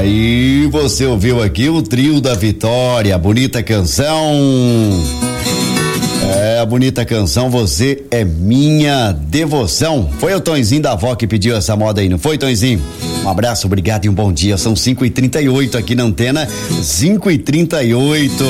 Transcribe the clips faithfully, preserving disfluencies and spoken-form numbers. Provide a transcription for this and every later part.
Aí você ouviu aqui o Trio da Vitória, bonita canção. É, a bonita canção Você é Minha Devoção. Foi o Tonzinho da avó que pediu essa moda aí, não foi, Tonzinho? Um abraço, obrigado e um bom dia. São cinco e trinta e oito aqui na antena, cinco e trinta e oito.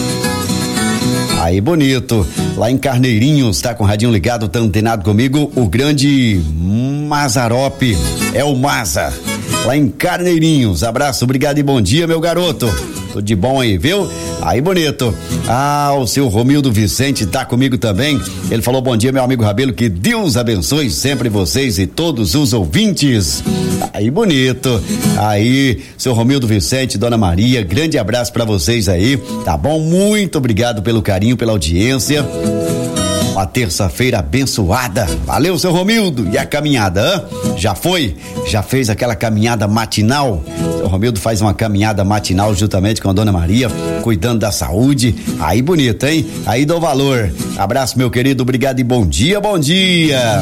Aí, bonito. Lá em Carneirinhos, tá com o radinho ligado, tá antenado comigo, o grande Mazarope, é o Maza. Lá em Carneirinhos, abraço, obrigado e bom dia, meu garoto. Tudo de bom aí, viu? Aí, bonito. Ah, o seu Romildo Vicente tá comigo também. Ele falou bom dia, meu amigo Rabelo, que Deus abençoe sempre vocês e todos os ouvintes. Aí, bonito. Aí, seu Romildo Vicente, Dona Maria, grande abraço pra vocês aí, tá bom? Muito obrigado pelo carinho, pela audiência. Uma terça-feira abençoada. Valeu, seu Romildo. E a caminhada, hã? Já foi? Já fez aquela caminhada matinal? O Romildo faz uma caminhada matinal juntamente com a Dona Maria, cuidando da saúde. Aí bonito, hein? Aí dou valor. Abraço, meu querido. Obrigado e bom dia, bom dia.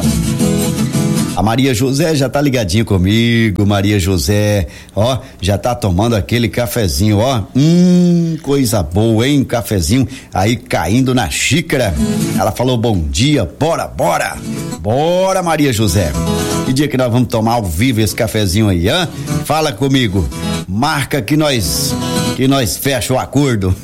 A Maria José já tá ligadinha comigo, Maria José, ó, já tá tomando aquele cafezinho, ó, hum, coisa boa, hein, cafezinho aí caindo na xícara. Ela falou bom dia, bora, bora, bora, Maria José. Que dia que nós vamos tomar ao vivo esse cafezinho aí, hã? Fala comigo, marca que nós, que nós fecha o acordo.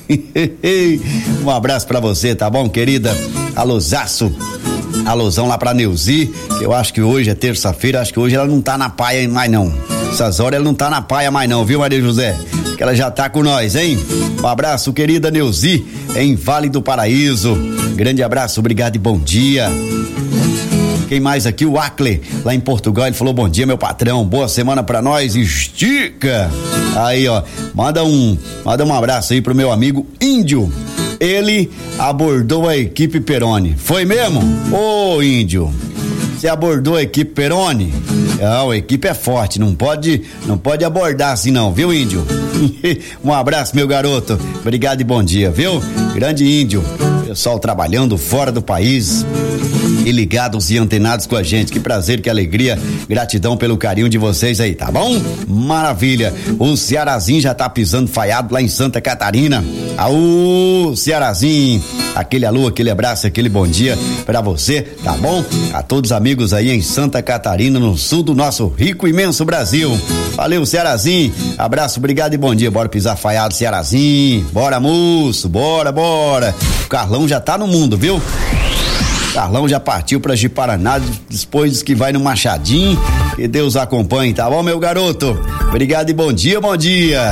Um abraço pra você, tá bom, querida? Alôzaço. Alôzão lá pra Neuzi, eu acho que hoje é terça-feira, acho que hoje ela não tá na paia mais não. Essas horas ela não tá na paia mais não, viu, Maria José? Que ela já tá com nós, hein? Um abraço, querida Neuzi, em Vale do Paraíso. Grande abraço, obrigado e bom dia. Quem mais aqui? O Acle, lá em Portugal, ele falou bom dia, meu patrão, boa semana pra nós, estica. Aí, ó, manda um, manda um abraço aí pro meu amigo Índio. Ele abordou a equipe Peroni. Foi mesmo? Ô, Índio, você abordou a equipe Peroni? Não, a equipe é forte, não pode, não pode abordar assim não, viu, Índio? Um abraço, meu garoto. Obrigado e bom dia, viu? Grande Índio. Pessoal trabalhando fora do país e ligados e antenados com a gente. Que prazer, que alegria, gratidão pelo carinho de vocês aí, tá bom? Maravilha. O Cearazinho já tá pisando falhado lá em Santa Catarina. Aô, Cearazinho, aquele alô, aquele abraço, aquele bom dia pra você, tá bom? A todos os amigos aí em Santa Catarina, no sul do nosso rico e imenso Brasil. Valeu, Cearazinho, abraço, obrigado e bom dia. Bora pisar falhado, Cearazinho, bora, moço, bora, bora. O Carlão já tá no mundo, viu? Carlão já partiu pra Ji-Paraná, depois diz que vai no Machadinho. Que Deus acompanhe, tá bom, meu garoto? Obrigado e bom dia, bom dia.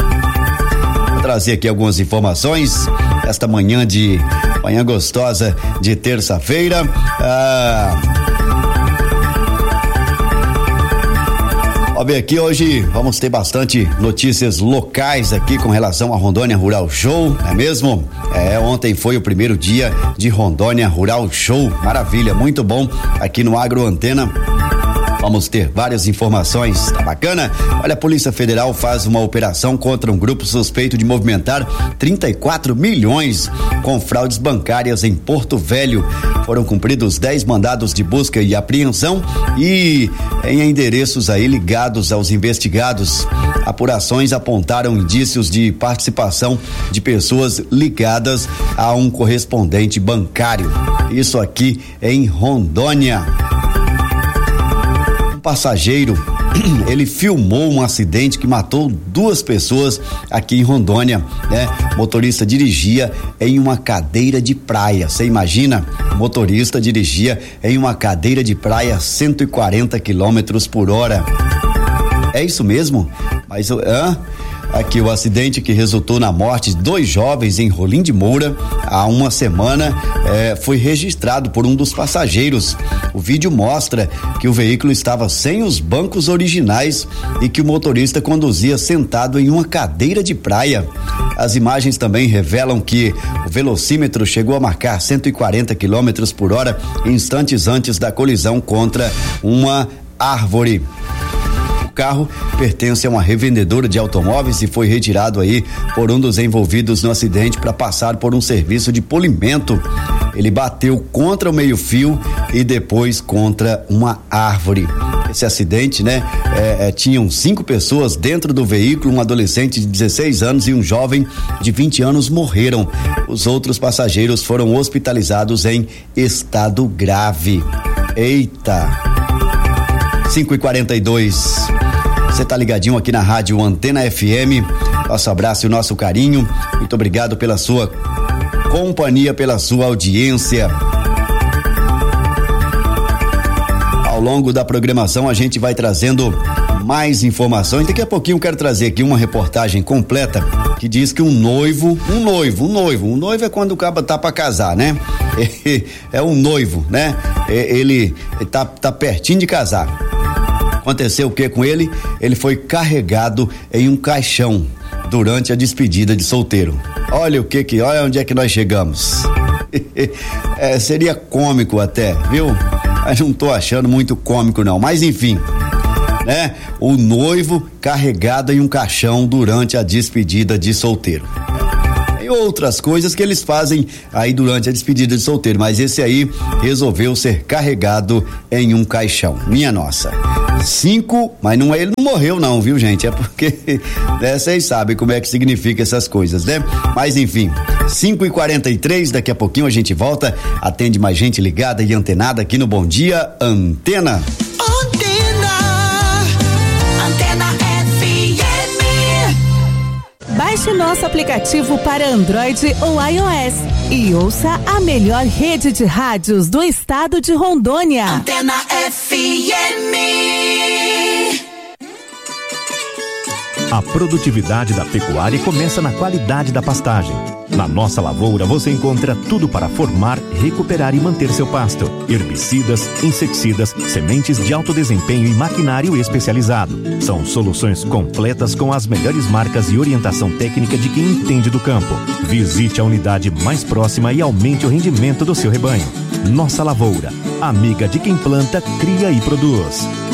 Vou trazer aqui algumas informações esta manhã de manhã gostosa de terça-feira. Ah, ó, bem, aqui hoje vamos ter bastante notícias locais aqui com relação a Rondônia Rural Show, não é mesmo? É, ontem foi o primeiro dia de Rondônia Rural Show, maravilha, muito bom aqui no Agro Antena. Vamos ter várias informações, tá bacana? Olha, a Polícia Federal faz uma operação contra um grupo suspeito de movimentar trinta e quatro milhões com fraudes bancárias em Porto Velho. Foram cumpridos dez mandados de busca e apreensão e em endereços aí ligados aos investigados. Apurações apontaram indícios de participação de pessoas ligadas a um correspondente bancário. Isso aqui em Rondônia. Passageiro, ele filmou um acidente que matou duas pessoas aqui em Rondônia, né? O motorista dirigia em uma cadeira de praia, você imagina? O motorista dirigia em uma cadeira de praia cento e quarenta quilômetros por hora. É isso mesmo? Mas, hã? Aqui o acidente que resultou na morte de dois jovens em Rolim de Moura há uma semana eh, foi registrado por um dos passageiros. O vídeo mostra que o veículo estava sem os bancos originais e que o motorista conduzia sentado em uma cadeira de praia. As imagens também revelam que o velocímetro chegou a marcar cento e quarenta quilômetros por hora instantes antes da colisão contra uma árvore. O carro pertence a uma revendedora de automóveis e foi retirado aí por um dos envolvidos no acidente para passar por um serviço de polimento. Ele bateu contra o meio-fio e depois contra uma árvore. Esse acidente, né? É, é, tinham cinco pessoas dentro do veículo, um adolescente de dezesseis anos e um jovem de vinte anos morreram. Os outros passageiros foram hospitalizados em estado grave. Eita! cinco e quarenta e dois. Você tá ligadinho aqui na rádio Antena F M. Nosso abraço e o nosso carinho. Muito obrigado pela sua companhia, pela sua audiência. Ao longo da programação a gente vai trazendo mais informações. Daqui a pouquinho eu quero trazer aqui uma reportagem completa que diz que um noivo, um noivo, um noivo, um noivo é quando o cabo tá pra casar, né? É um noivo, né? Ele tá, tá pertinho de casar. Aconteceu o que com ele? Ele foi carregado em um caixão durante a despedida de solteiro. Olha o que que, olha onde é que nós chegamos. É, seria cômico até, viu? Mas não tô achando muito cômico não, mas enfim, né? O noivo carregado em um caixão durante a despedida de solteiro. E outras coisas que eles fazem aí durante a despedida de solteiro, mas esse aí resolveu ser carregado em um caixão. Minha nossa. Cinco, mas não, ele não morreu não, viu, gente? É porque, né, vocês sabem como é que significa essas coisas, né? Mas enfim, cinco e quarenta e três, daqui a pouquinho a gente volta, atende mais gente ligada e antenada aqui no Bom Dia Antena. Antena, Antena F M. Baixe nosso aplicativo para Android ou iOS e ouça a melhor rede de rádios do estado de Rondônia. Antena F M. A produtividade da pecuária começa na qualidade da pastagem. Na nossa lavoura você encontra tudo para formar, recuperar e manter seu pasto. Herbicidas, inseticidas, sementes de alto desempenho e maquinário especializado. São soluções completas com as melhores marcas e orientação técnica de quem entende do campo. Visite a unidade mais próxima e aumente o rendimento do seu rebanho. Nossa lavoura, amiga de quem planta, cria e produz.